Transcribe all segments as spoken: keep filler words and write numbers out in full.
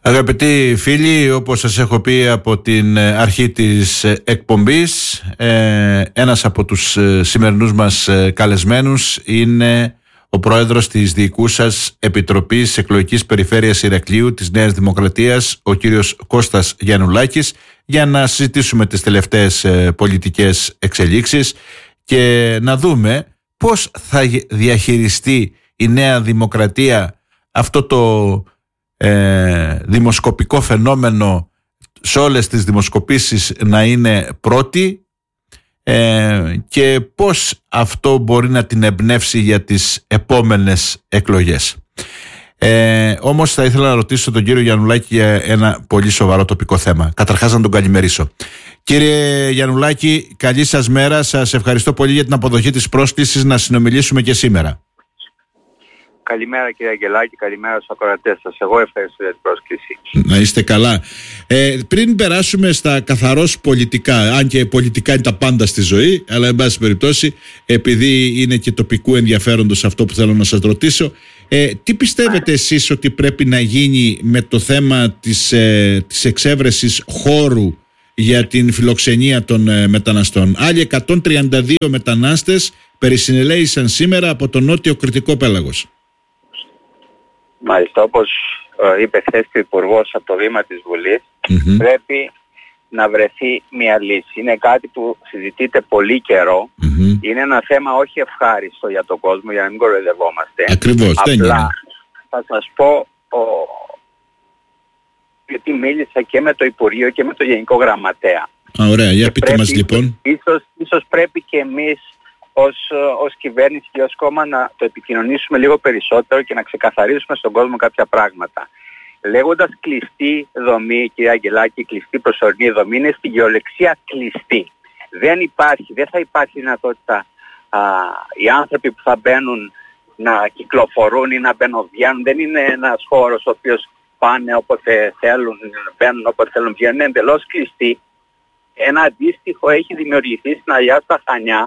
Αγαπητοί φίλοι, όπως σας έχω πει από την αρχή της εκπομπής, ένας από τους σημερινούς μας καλεσμένους είναι ο πρόεδρος της διοικούσας Επιτροπής Εκλογικής Περιφέρειας Ηρακλείου της Νέας Δημοκρατίας, ο κύριος Κώστας Γιαννουλάκης, για να συζητήσουμε τις τελευταίες πολιτικές εξελίξεις και να δούμε πώς θα διαχειριστεί η Νέα Δημοκρατία αυτό το ε, δημοσκοπικό φαινόμενο, σε όλες τις δημοσκοπήσεις να είναι πρώτη, ε, και πώς αυτό μπορεί να την εμπνεύσει για τις επόμενες εκλογές. Ε, όμως θα ήθελα να ρωτήσω τον κύριο Γιαννουλάκη για ένα πολύ σοβαρό τοπικό θέμα. Καταρχάς να τον καλημερίσω. Κύριε Γιαννουλάκη, καλή σας μέρα. Σας ευχαριστώ πολύ για την αποδοχή της πρόσκλησης να συνομιλήσουμε και σήμερα. Καλημέρα κύριε Αγγελάκη, καλημέρα στους ακροατές σας. Εγώ ευχαριστώ για την πρόσκληση. Να είστε καλά. Ε, πριν περάσουμε στα καθαρώς πολιτικά, αν και πολιτικά είναι τα πάντα στη ζωή, αλλά εν πάση περιπτώσει, επειδή είναι και τοπικού ενδιαφέροντος αυτό που θέλω να σας ρωτήσω, ε, τι πιστεύετε εσείς ότι πρέπει να γίνει με το θέμα της, ε, της εξέβρεσης χώρου για την φιλοξενία των ε, μεταναστών? Άλλοι εκατόν τριάντα δύο μετανάστες περισυνελέησαν σήμερα από το νότιο Κρητικό πέλαγος. Μάλιστα, όπως ε, είπε χθες ο Υπουργός από το βήμα της Βουλής, mm-hmm. πρέπει να βρεθεί μια λύση. Είναι κάτι που συζητείται πολύ καιρό. Mm-hmm. Είναι ένα θέμα όχι ευχάριστο για τον κόσμο, για να μην κοροϊδευόμαστε. Ακριβώς, δεν είναι. Απλά θα σας πω, ο... γιατί μίλησα και με το Υπουργείο και με το Γενικό Γραμματέα. Α, ωραία, για πείτε πρέπει, μας λοιπόν. Ίσως, ίσως πρέπει και εμείς ως, ως κυβέρνηση και ως κόμμα να το επικοινωνήσουμε λίγο περισσότερο και να ξεκαθαρίσουμε στον κόσμο κάποια πράγματα. Λέγοντας κλειστή δομή, κύριε Αγγελάκη, κλειστή προσωρινή δομή, είναι στη γεωλεξία κλειστή. Δεν υπάρχει, δεν θα υπάρχει δυνατότητα α, οι άνθρωποι που θα μπαίνουν να κυκλοφορούν ή να μπαίνουν-βγαίνουν. Δεν είναι ένας χώρος ο οποίος πάνε όποτε θέλουν, μπαίνουν όποτε θέλουν, βγαίνουν. Είναι εντελώς κλειστή. Ένα αντίστοιχο έχει δημιουργηθεί στην Αγιά στα Χανιά,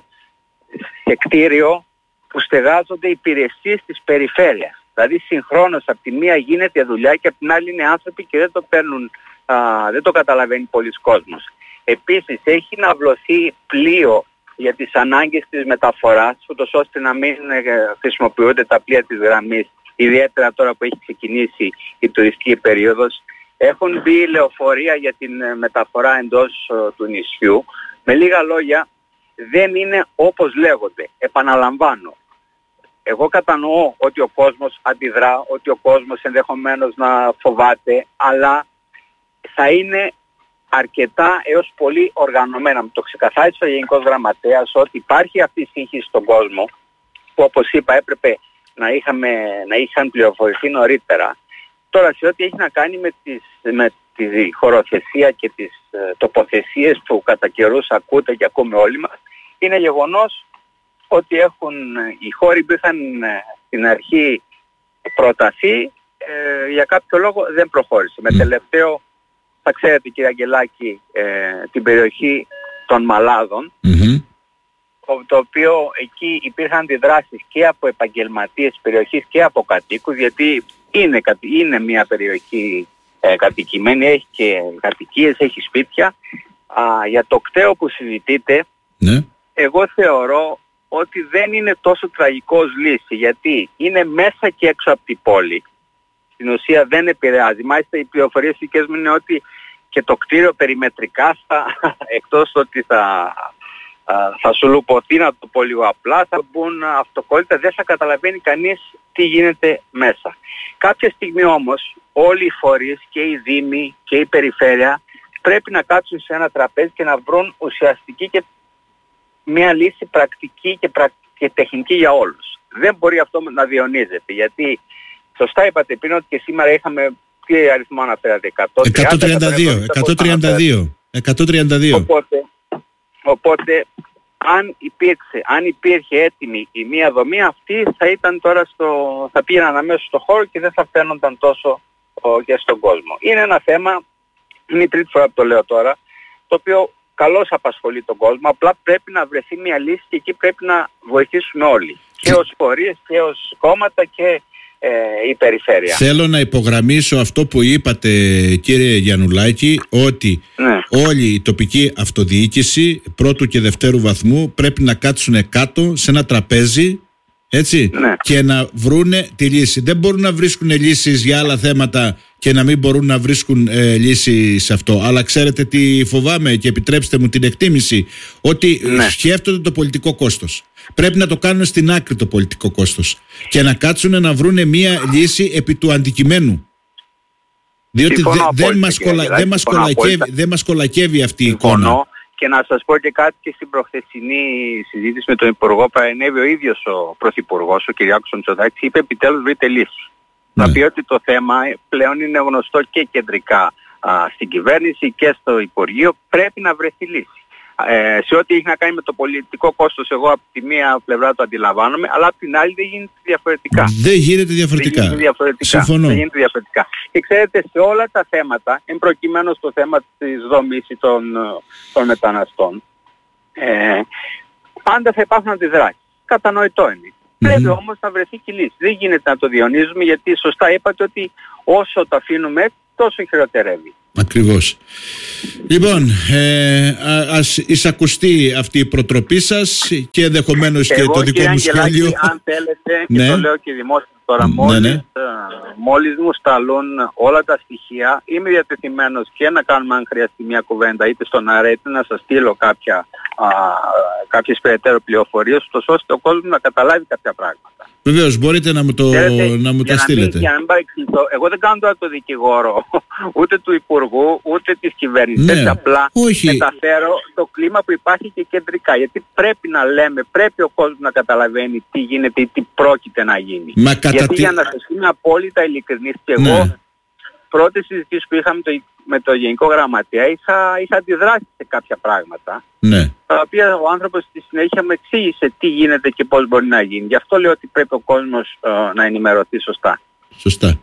σε κτίριο που στεγάζονται υπηρεσίες της περιφέρειας. Δηλαδή συγχρόνως από τη μία γίνεται δουλειά και από την άλλη είναι άνθρωποι και δεν το παίρνουν, α, δεν το καταλαβαίνει πολλοί κόσμος. Επίσης έχει ναυλωθεί πλοίο για τις ανάγκες της μεταφοράς, ούτως ώστε να μην ε, χρησιμοποιούνται τα πλοία της γραμμής, ιδιαίτερα τώρα που έχει ξεκινήσει η τουριστική περίοδος. Έχουν μπει λεωφορεία για την ε, μεταφορά εντός ε, του νησιού. Με λίγα λόγια, δεν είναι όπως λέγονται. Επαναλαμβάνω. Εγώ κατανοώ ότι ο κόσμος αντιδρά, ότι ο κόσμος ενδεχομένως να φοβάται, αλλά θα είναι αρκετά έως πολύ οργανωμένα. Μου το ξεκαθάρισε ο Γενικός Γραμματέας ότι υπάρχει αυτή η σύγχυση στον κόσμο, που όπως είπα έπρεπε να, είχαμε, να είχαν πληροφορηθεί νωρίτερα. Τώρα σε ό,τι έχει να κάνει με, τις, με τη χωροθεσία και τις ε, τοποθεσίες που κατά καιρούς ακούτε και ακούμε όλοι μας, είναι γεγονός ότι έχουν, οι χώροι που είχαν ε, στην αρχή προταθεί, ε, για κάποιο λόγο δεν προχώρησε. Mm. Με τελευταίο, θα ξέρετε κύριε Αγγελάκη, ε, την περιοχή των Μαλάδων, mm-hmm. το, το οποίο εκεί υπήρχαν αντιδράσεις και από επαγγελματίες της περιοχής και από κατοίκους, γιατί είναι, είναι μια περιοχή ε, κατοικημένη, έχει και κατοικίες, έχει σπίτια. Α, για το κτέο που συζητείτε, mm. εγώ θεωρώ ότι δεν είναι τόσο τραγικός λύση, γιατί είναι μέσα και έξω από την πόλη. Στην ουσία δεν επηρεάζει. Μάλιστα οι πληροφορίες δικές μου είναι ότι και το κτίριο περιμετρικά θα, εκτός ότι θα, θα σου λουποθεί, να το πω λίγο απλά, θα μπουν αυτοκόλλητα, δεν θα καταλαβαίνει κανείς τι γίνεται μέσα. Κάποια στιγμή όμως όλοι οι φορείς και οι δήμοι και η περιφέρεια πρέπει να κάτσουν σε ένα τραπέζι και να βρουν ουσιαστική και μια λύση πρακτική και, πρακ... και τεχνική για όλους. Δεν μπορεί αυτό να διονύζεται, γιατί σωστά είπατε πριν ότι και σήμερα είχαμε, τι αριθμό αναφέρατε, εκατόν τριάντα δύο. Οπότε, οπότε αν, υπήρξε, αν υπήρχε έτοιμη η μία δομή, αυτή θα ήταν τώρα στο, θα πήγαιναν αμέσως στο χώρο και δεν θα φαίνονταν τόσο ο, και στον κόσμο. Είναι ένα θέμα, είναι η τρίτη φορά που το λέω τώρα, το οποίο καλώς απασχολεί τον κόσμο, απλά πρέπει να βρεθεί μια λύση και εκεί πρέπει να βοηθήσουμε όλοι. Και ως φορείς και ως κόμματα και ε, η περιφέρεια. Θέλω να υπογραμμίσω αυτό που είπατε, κύριε Γιαννουλάκη, ότι ναι. όλη η τοπική αυτοδιοίκηση πρώτου και δευτέρου βαθμού πρέπει να κάτσουν κάτω σε ένα τραπέζι, έτσι, ναι. και να βρούνε τη λύση. Δεν μπορούν να βρίσκουν λύσεις για άλλα θέματα και να μην μπορούν να βρίσκουν ε, λύση σε αυτό. Αλλά ξέρετε τι φοβάμαι, και επιτρέψτε μου την εκτίμηση, ότι ναι. σκέφτονται το πολιτικό κόστος. Πρέπει να το κάνουν στην άκρη το πολιτικό κόστος και να κάτσουν να βρούνε μία λύση επί του αντικειμένου. Διότι δε, δεν μας κολα, δε κολακεύει, δε μας κολακεύει αυτή η εικόνα. Και να σας πω και κάτι, και στην προχθεσινή συζήτηση με τον Υπουργό παρενέβη ο ίδιος ο Πρωθυπουργός, ο Κυριάκος Μητσοτάκης, είπε επιτέλους βρείτε λύση. Ναι. Θα πει ότι το θέμα πλέον είναι γνωστό και κεντρικά α, στην κυβέρνηση και στο Υπουργείο, πρέπει να βρεθεί λύση. Ε, σε ό,τι έχει να κάνει με το πολιτικό κόστος, εγώ από τη μία πλευρά το αντιλαμβάνομαι, αλλά από την άλλη δεν γίνεται διαφορετικά. Δεν γίνεται διαφορετικά. Δεν γίνεται διαφορετικά. Συμφωνώ. Δεν γίνεται διαφορετικά. Και ξέρετε, σε όλα τα θέματα, εν προκειμένου στο θέμα της δομής των, των μεταναστών, ε, πάντα θα υπάρχουν αντιδράσεις. Κατανοητό είναι. Mm-hmm. Πρέπει όμως να βρεθεί και λύση. Δεν γίνεται να το διονύζουμε, γιατί σωστά είπατε ότι όσο το αφήνουμε έτσι, τόσο χειροτερεύει. Ακριβώς. Λοιπόν, ε, ας εισακουστεί αυτή η προτροπή σας και ενδεχομένως και το δικό μου σχέδιο. Αν θέλετε, και ναι. το λέω και δημόσια τώρα, μόλις, ναι, ναι. μόλις μου σταλούν όλα τα στοιχεία, είμαι διατεθειμένος και να κάνουμε, αν χρειαστεί, μια κουβέντα είτε στον ΑΡΕ, είτε να σας στείλω κάποια, α, κάποιες περαιτέρω πληροφορίες, ώστε ο κόσμος να καταλάβει κάποια πράγματα. Βεβαίως, μπορείτε να μου, το, Ξέρετε, να μου τα να στείλετε. Μην, για να μην παρεξηγηθώ, εγώ δεν κάνω τώρα το δικηγόρο ούτε του Υπουργού ούτε της κυβέρνησης. Ναι, απλά όχι. μεταφέρω το κλίμα που υπάρχει και κεντρικά. Γιατί πρέπει να λέμε, πρέπει ο κόσμος να καταλαβαίνει τι γίνεται ή τι πρόκειται να γίνει. Μα κατά γιατί τι... για να σας είμαι απόλυτα ειλικρινής, και ναι. εγώ πρώτες συζητήσεις που είχαμε το, με το Γενικό Γραμματέα είχα, είχα αντιδράσει σε κάποια πράγματα. Ναι. Τα οποία ο άνθρωπος στη συνέχεια μου εξήγησε τι γίνεται και πώς μπορεί να γίνει. Γι' αυτό λέω ότι πρέπει ο κόσμος ε, να ενημερωθεί σωστά. Σωστά.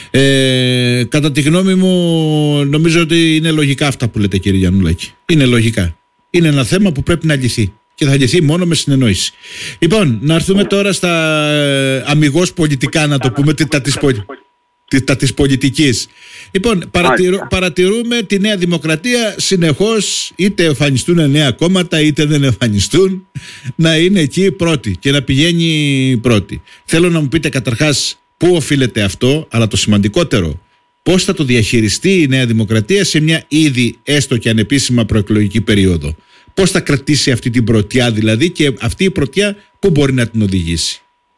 Ε, κατά τη γνώμη μου, νομίζω ότι είναι λογικά αυτά που λέτε, κύριε Γιαννουλάκη. Είναι λογικά. Είναι ένα θέμα που πρέπει να λυθεί. Και θα λυθεί μόνο με συνεννόηση. Λοιπόν, να έρθουμε τώρα στα ε, αμιγώς πολιτικά, να το πούμε, τα της πολιτικής. Τα της πολιτικής. Λοιπόν, παρατηρού, παρατηρούμε τη Νέα Δημοκρατία συνεχώς, είτε εμφανιστούν νέα κόμματα είτε δεν εμφανιστούν, να είναι εκεί πρώτη και να πηγαίνει πρώτη. Θέλω να μου πείτε καταρχάς πού οφείλεται αυτό, αλλά το σημαντικότερο, πώς θα το διαχειριστεί η Νέα Δημοκρατία σε μια ήδη έστω και ανεπίσημα προεκλογική περίοδο. Πώς θα κρατήσει αυτή την πρωτιά δηλαδή, και αυτή η πρωτιά πού μπορεί να την οδηγήσει.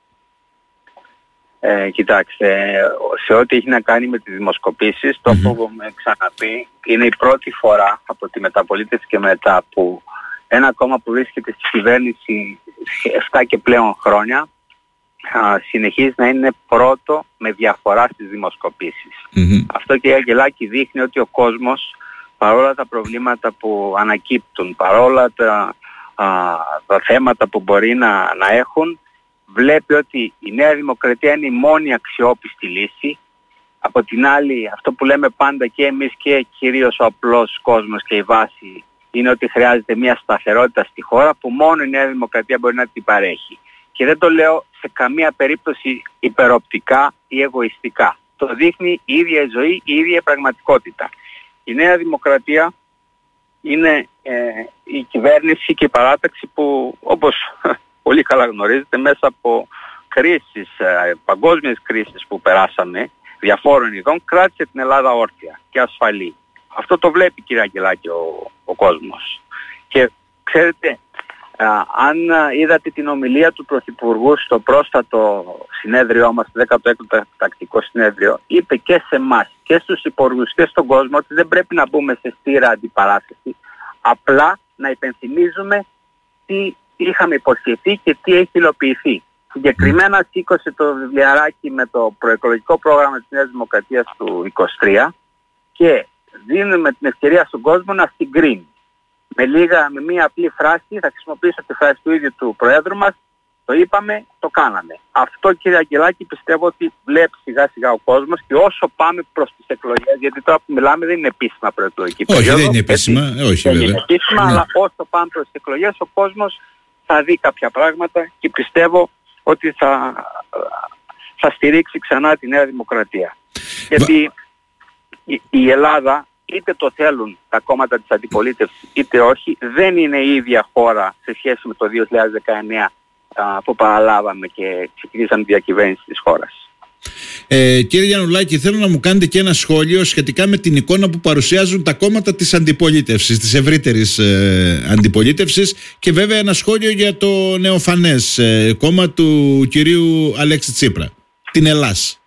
Ε, κοιτάξτε, σε ό,τι έχει να κάνει με τις δημοσκοπήσεις, το mm-hmm. έχουμε ξαναπεί, είναι η πρώτη φορά από τη μεταπολίτευση και μετά που ένα κόμμα που βρίσκεται στη κυβέρνηση επτά και πλέον χρόνια α, συνεχίζει να είναι πρώτο με διαφορά στις δημοσκοπήσεις. Mm-hmm. Αυτό, κύριε Αγγελάκη, δείχνει ότι ο κόσμος, παρόλα τα προβλήματα που ανακύπτουν, παρόλα τα, α, τα θέματα που μπορεί να, να έχουν, βλέπει ότι η Νέα Δημοκρατία είναι η μόνη αξιόπιστη λύση. Από την άλλη, αυτό που λέμε πάντα και εμείς και κυρίως ο απλός κόσμος και η βάση, είναι ότι χρειάζεται μια σταθερότητα στη χώρα που μόνο η Νέα Δημοκρατία μπορεί να την παρέχει. Και δεν το λέω σε καμία περίπτωση υπεροπτικά ή εγωιστικά. Το δείχνει η ίδια η ζωή, η ίδια η πραγματικότητα. Η Νέα Δημοκρατία είναι ε, η κυβέρνηση και η παράταξη που, όπως πολύ καλά γνωρίζετε, μέσα από κρίσεις, παγκόσμιες κρίσεις που περάσαμε, διαφόρων ειδών, κράτησε την Ελλάδα όρθια και ασφαλή. Αυτό το βλέπει, κύριε Αγγελάκη, ο, ο κόσμος. Και ξέρετε, α, αν είδατε την ομιλία του Πρωθυπουργού στο πρόσφατο συνέδριό μας, το δέκατο έκτο τακτικό συνέδριο, είπε και σε εμάς και στους υπουργούς και στον κόσμο ότι δεν πρέπει να μπούμε σε στήρα αντιπαράθεση, απλά να υπενθυμίζουμε τι είχαμε υποσχεθεί και τι έχει υλοποιηθεί. Συγκεκριμένα σήκωσε το βιβλιαράκι με το προεκλογικό πρόγραμμα της Νέας Δημοκρατίας του είκοσι τρία και δίνουμε την ευκαιρία στον κόσμο να συγκρίνει. Με, λίγα, με μία απλή φράση, θα χρησιμοποιήσω τη φράση του ίδιου του Προέδρου μας, το είπαμε, το κάναμε. Αυτό, κύριε Αγγελάκη, πιστεύω ότι βλέπει σιγά σιγά ο κόσμος, και όσο πάμε προς τις εκλογές, γιατί τώρα που μιλάμε δεν είναι επίσημα προεκλογική περίοδο. Όχι, δεν είναι επίσημα, έτσι, όχι, δεν βέβαια. είναι επίσημα, ναι. Αλλά όσο πάμε προς τις εκλογές, ο κόσμος θα δει κάποια πράγματα και πιστεύω ότι θα, θα στηρίξει ξανά τη Νέα Δημοκρατία. Γιατί η, η Ελλάδα, είτε το θέλουν τα κόμματα της αντιπολίτευσης είτε όχι, δεν είναι η ίδια χώρα σε σχέση με το δύο χιλιάδες δεκαεννέα α, που παραλάβαμε και ξεκινήσαμε τη διακυβέρνηση της χώρας. Ε, κύριε Γιαννουλάκη, θέλω να μου κάνετε και ένα σχόλιο σχετικά με την εικόνα που παρουσιάζουν τα κόμματα της αντιπολίτευσης, της ευρύτερης ε, αντιπολίτευσης, και βέβαια ένα σχόλιο για το νεοφανές ε, κόμμα του κυρίου Αλέξη Τσίπρα, την Ελλάς.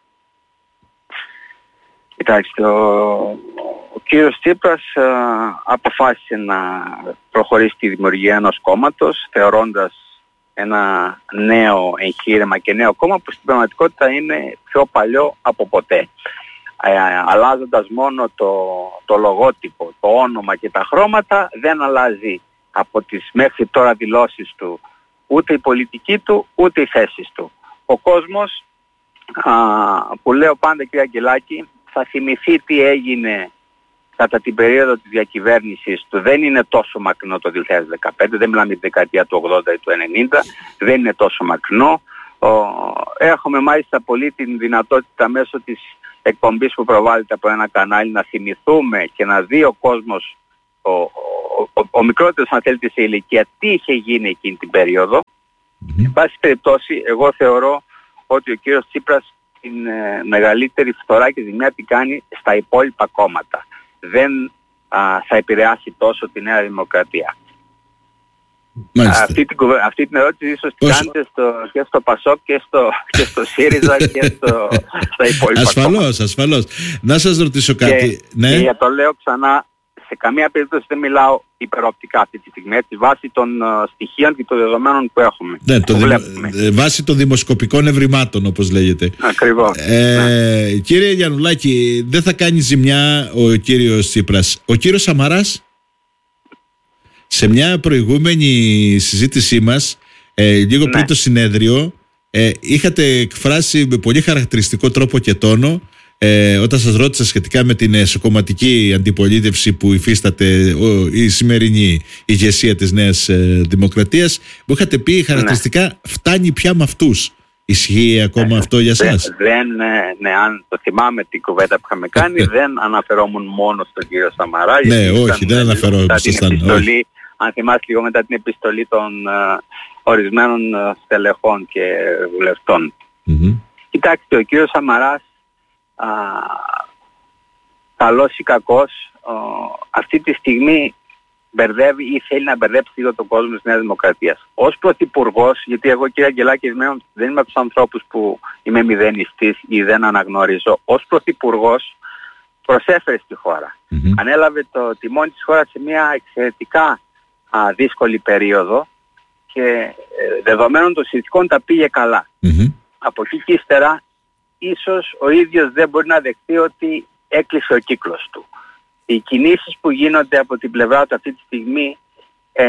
Κοιτάξτε, ο, ο κύριος Τσίπρας ε, αποφάσισε να προχωρήσει τη δημιουργία ενός κόμματος, θεωρώντας ένα νέο εγχείρημα και νέο κόμμα που στην πραγματικότητα είναι πιο παλιό από ποτέ. Ε, αλλάζοντας μόνο το, το λογότυπο, το όνομα και τα χρώματα, δεν αλλάζει από τις μέχρι τώρα δηλώσεις του ούτε η πολιτική του ούτε οι θέσεις του. Ο κόσμος, α, που λέω πάντα κύριε Αγγελάκη, θα θυμηθεί τι έγινε κατά την περίοδο της διακυβέρνησης του. Δεν είναι τόσο μακρινό το δύο χιλιάδες δεκαπέντε, δεν μιλάμε τη δεκαετία του ογδόντα ή του ενενήντα, δεν είναι τόσο μακρινό. Έχουμε μάλιστα πολύ την δυνατότητα μέσω της εκπομπής που προβάλλεται από ένα κανάλι να θυμηθούμε και να δει ο κόσμος, ο, ο, ο, ο μικρότερος αν θέλετε σε ηλικία, τι είχε γίνει εκείνη την περίοδο. Mm-hmm. Εν πάση περιπτώσει, εγώ θεωρώ ότι ο κύριος Τσίπρας την ε, μεγαλύτερη φθορά και ζημιά την κάνει στα υπόλοιπα κόμματα. Δεν α, θα επηρεάσει τόσο τη Νέα Δημοκρατία. Αυτή την, αυτή την ερώτηση ίσως την κάνετε στο, και στο ΠΑΣΟΚ και στο, και στο ΣΥΡΙΖΑ και στο, στα υπόλοιπα ασφαλώς, κόμματα. Ασφαλώς, Να σας ρωτήσω κάτι. Και, ναι. και για το λέω ξανά, σε καμία περίπτωση δεν μιλάω υπεροπτικά αυτή τη στιγμή, έτσι, βάσει των uh, στοιχείων και των δεδομένων που έχουμε. Ναι, το δη, βάσει των δημοσκοπικών ευρημάτων, όπως λέγεται. Ακριβώς. Ε, ναι. Κύριε Γιαννουλάκη, δεν θα κάνει ζημιά ο κύριος Τσίπρας. Ο κύριος Σαμαράς, σε μια προηγούμενη συζήτησή μας, ε, λίγο ναι. πριν το συνέδριο, ε, είχατε εκφράσει με πολύ χαρακτηριστικό τρόπο και τόνο, Ε, όταν σας ρώτησα σχετικά με την εσωκομματική αντιπολίτευση που υφίσταται ο, η σημερινή ηγεσία της Νέας ε, Δημοκρατίας, μου είχατε πει χαρακτηριστικά ναι. φτάνει πια με αυτούς. Ισχύει ακόμα ε, αυτό για σας? Δεν, ναι, ναι, αν το θυμάμαι την κουβέντα που είχαμε κάνει, δεν αναφερόμουν μόνο στον κύριο Σαμαρά. Ναι, όχι, δεν αναφερόμουν. Αν θυμάστε λίγο μετά την επιστολή των uh, ορισμένων uh, στελεχών και βουλευτών. Mm-hmm. Κοιτάξτε, ο κύριος Σαμαράς, Α, καλός ή κακός, α, αυτή τη στιγμή μπερδεύει ή θέλει να μπερδέψει λίγο τον κόσμο της Νέας Δημοκρατίας. Ως πρωθυπουργός, γιατί εγώ κύριε Αγγελάκη δεν είμαι από τους ανθρώπους που είμαι μηδενιστής ή δεν αναγνωρίζω, ως πρωθυπουργός προσέφερε στη χώρα. Mm-hmm. Ανέλαβε το τιμόνι της χώρας σε μια εξαιρετικά α, δύσκολη περίοδο και ε, δεδομένων των συνθηκών τα πήγε καλά. Mm-hmm. Από εκεί και ύστερα ίσως ο ίδιος δεν μπορεί να δεχτεί ότι έκλεισε ο κύκλος του. Οι κινήσεις που γίνονται από την πλευρά του αυτή τη στιγμή ε,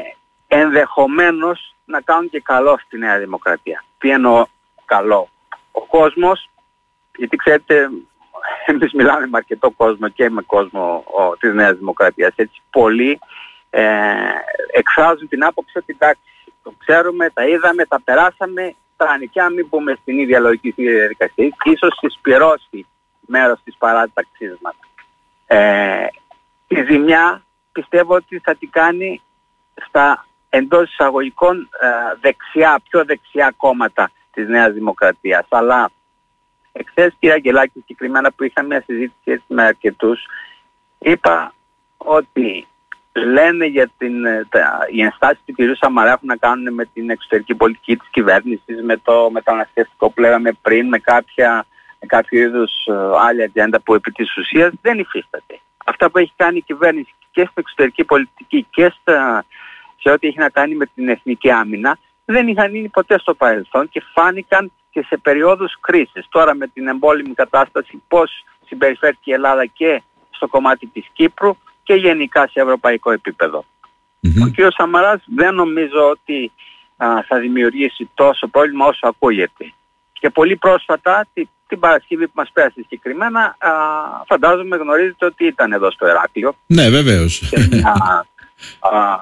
ενδεχομένως να κάνουν και καλό στη Νέα Δημοκρατία. Τι εννοώ καλό? Ο κόσμος, γιατί ξέρετε εμείς μιλάμε με αρκετό κόσμο και με κόσμο ο, της Νέας Δημοκρατίας, έτσι πολλοί ε, εκφράζουν την άποψη ότι εντάξει, το ξέρουμε, τα είδαμε, τα περάσαμε, τα νοικιά μην μπούμε στην ίδια λογική στην ίδια διαδικασία, ίσως συσπυρώσει μέρος της παράταξής μας. Ε, τη ζημιά πιστεύω ότι θα την κάνει στα εντός εισαγωγικών ε, δεξιά, πιο δεξιά κόμματα της Νέας Δημοκρατίας. Αλλά εχθές κύριε Αγγελάκη, συγκεκριμένα που είχα μια συζήτηση με αρκετούς, είπα ότι λένε για την, τα, οι ενστάσεις του κ. Σαμαρά έχουν να κάνουν με την εξωτερική πολιτική της κυβέρνησης, με το μεταναστευτικό που λέγαμε πριν, με, κάποια, με κάποιο είδους άλλη ατζέντα που επί της ουσίας δεν υφίσταται. Αυτά που έχει κάνει η κυβέρνηση και στην εξωτερική πολιτική και στα, σε ό,τι έχει να κάνει με την εθνική άμυνα δεν είχαν γίνει ποτέ στο παρελθόν και φάνηκαν και σε περιόδους κρίσης. Τώρα με την εμπόλεμη κατάσταση πώς συμπεριφέρθηκε η Ελλάδα και στο κομμάτι της Κύπρου και γενικά σε ευρωπαϊκό επίπεδο. Mm-hmm. Ο κ. Σαμαράς δεν νομίζω ότι α, θα δημιουργήσει τόσο πρόβλημα όσο ακούγεται. Και πολύ πρόσφατα, την, την Παρασκευή που μας πέρασε συγκεκριμένα, α, φαντάζομαι γνωρίζετε ότι ήταν εδώ στο Ηράκλειο. Ναι, βεβαίως. Σε μια α,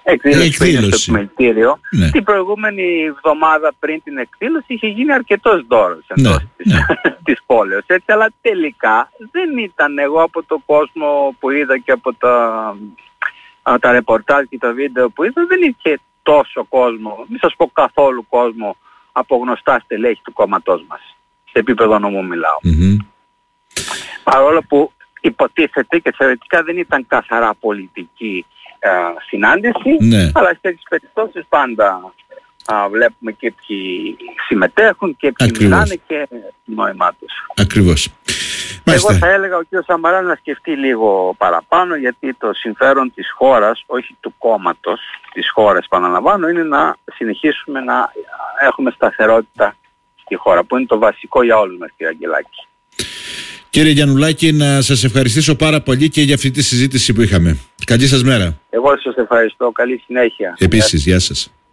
εκδήλωση, εκδήλωση. στο επιμελητήριο. Ναι. Την προηγούμενη εβδομάδα πριν την εκδήλωση είχε γίνει αρκετός δώρος εντός ναι, της, ναι. της πόλεως. Έτσι, αλλά τελικά δεν ήταν, εγώ από το κόσμο που είδα και από τα, τα ρεπορτάζ και τα βίντεο που είδα, δεν είχε τόσο κόσμο, μην σας πω καθόλου κόσμο, από γνωστά στελέχη του κόμματός μας. Σε επίπεδο νομού μιλάω. Mm-hmm. Παρόλο που υποτίθεται και θεωρητικά δεν ήταν καθαρά πολιτική α, συνάντηση, ναι. αλλά σε τέτοιες περιπτώσεις πάντα α, βλέπουμε και ποιοι συμμετέχουν και ποιοι Ακριβώς. μιλάνε και νόημά τους. Ακριβώς. Εγώ θα έλεγα ο κ. Σαμαράς να σκεφτεί λίγο παραπάνω, γιατί το συμφέρον της χώρας, όχι του κόμματος, της χώρας επαναλαμβάνω, είναι να συνεχίσουμε να έχουμε σταθερότητα στη χώρα, που είναι το βασικό για όλους μας, κ. Αγγελάκη. Κύριε Γιαννουλάκη, να σας ευχαριστήσω πάρα πολύ και για αυτή τη συζήτηση που είχαμε. Καλή σας μέρα. Εγώ σας ευχαριστώ. Καλή συνέχεια. Επίσης, γεια σας.